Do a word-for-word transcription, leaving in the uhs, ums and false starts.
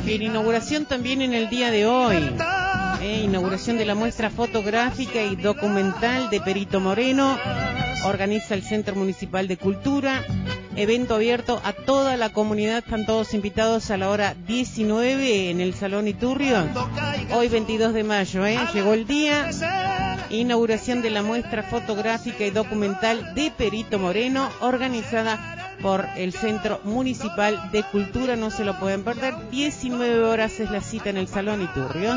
Bien, inauguración también en el día de hoy. Eh, inauguración de la muestra fotográfica y documental de Perito Moreno. Organiza el Centro Municipal de Cultura. Evento abierto a toda la comunidad. Están todos invitados a la hora diecinueve en el Salón Iturrio. Hoy veintidós de mayo, ¿eh? Llegó el día. Inauguración de la muestra fotográfica y documental de Perito Moreno, organizada por el Centro Municipal de Cultura. No se lo pueden perder. diecinueve horas es la cita en el Salón Iturrios.